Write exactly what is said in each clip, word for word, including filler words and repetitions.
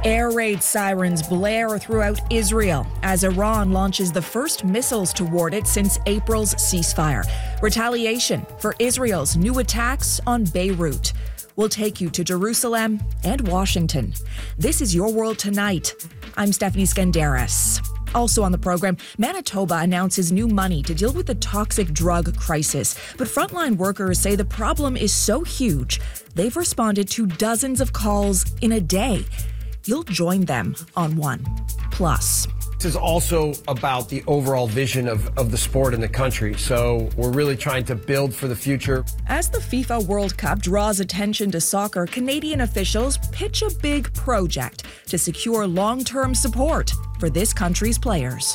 Air raid sirens blare throughout Israel as Iran launches the first missiles toward it since April's ceasefire. Retaliation for Israel's new attacks on Beirut. We'll take you to Jerusalem and Washington. This is Your World Tonight. I'm Stephanie Skandaris. Also on the program, Manitoba announces new money to deal with the toxic drug crisis. But frontline workers say the problem is so huge, they've responded to dozens of calls in a day. You'll join them on One Plus. This is also about the overall vision of, of the sport in the country. So we're really trying to build for the future. As the FIFA World Cup draws attention to soccer, Canadian officials pitch a big project to secure long-term support for this country's players.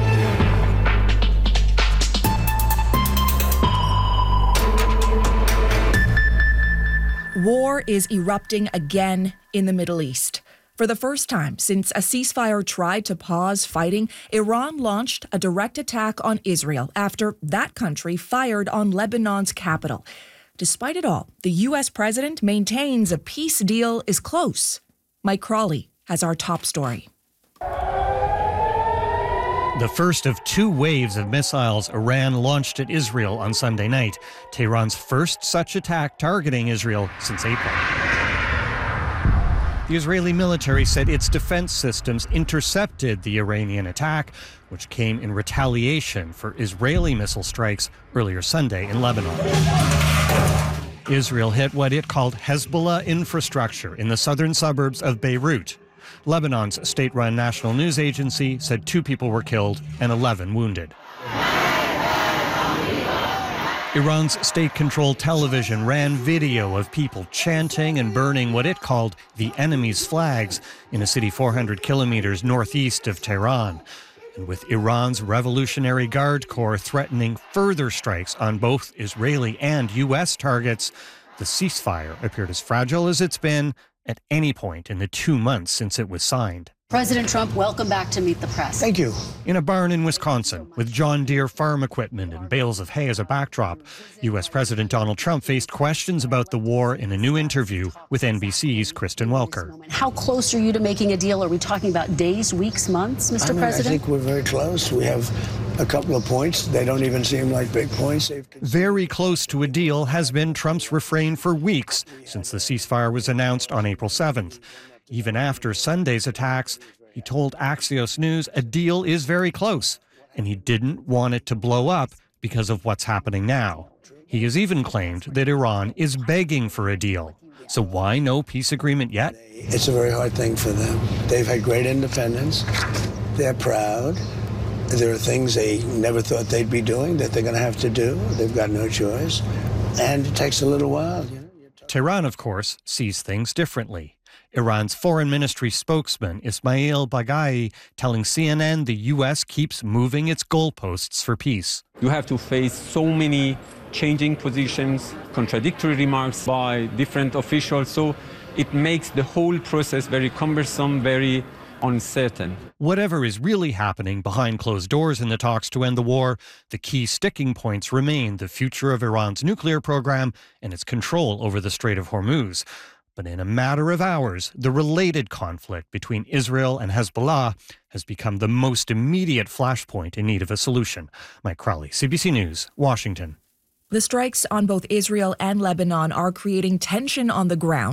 War is erupting again in the Middle East. For the first time since a ceasefire tried to pause fighting, Iran launched a direct attack on Israel after that country fired on Lebanon's capital. Despite it all, the U S president maintains a peace deal is close. Mike Crawley has our top story. The first of two waves of missiles Iran launched at Israel on Sunday night, Tehran's first such attack targeting Israel since April. The Israeli military said its defense systems intercepted the Iranian attack, which came in retaliation for Israeli missile strikes earlier Sunday in Lebanon. Israel hit what it called Hezbollah infrastructure in the southern suburbs of Beirut. Lebanon's state-run national news agency said two people were killed and eleven wounded. Iran's state-controlled television ran video of people chanting and burning what it called the enemy's flags in a city four hundred kilometers northeast of Tehran. And with Iran's Revolutionary Guard Corps threatening further strikes on both Israeli and U S targets, the ceasefire appeared as fragile as it's been at any point in the two months since it was signed. President Trump, welcome back to Meet the Press. Thank you. In a barn in Wisconsin, with John Deere farm equipment and bales of hay as a backdrop, U S President Donald Trump faced questions about the war in a new interview with N B C's Kristen Welker. How close are you to making a deal? Are we talking about days, weeks, months, Mister I mean, President? I think we're very close. We have a couple of points. They don't even seem like big points. Very close to a deal has been Trump's refrain for weeks since the ceasefire was announced on April seventh. Even after Sunday's attacks, he told Axios News a deal is very close, and he didn't want it to blow up because of what's happening now. He has even claimed that Iran is begging for a deal. So why no peace agreement yet? It's a very hard thing for them. They've had great independence. They're proud. There are things they never thought they'd be doing that they're going to have to do. They've got no choice. And it takes a little while. You know? Tehran, of course, sees things differently. Iran's foreign ministry spokesman Ismail Baghai telling C N N the U S keeps moving its goalposts for peace. You have to face so many changing positions, contradictory remarks by different officials, so it makes the whole process very cumbersome, very uncertain. Whatever is really happening behind closed doors in the talks to end the war, the key sticking points remain the future of Iran's nuclear program and its control over the Strait of Hormuz. But in a matter of hours, the related conflict between Israel and Hezbollah has become the most immediate flashpoint in need of a solution. Mike Crawley, C B C News, Washington. The strikes on both Israel and Lebanon are creating tension on the ground.